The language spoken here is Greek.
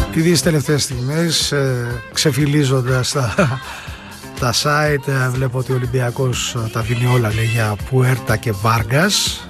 Ήδη τις τελευταίες στιγμές ξεφυλίζοντας τα site βλέπω ότι ο Ολυμπιακός τα δίνει όλα, λέει, για Πουέρτα και Βάργας.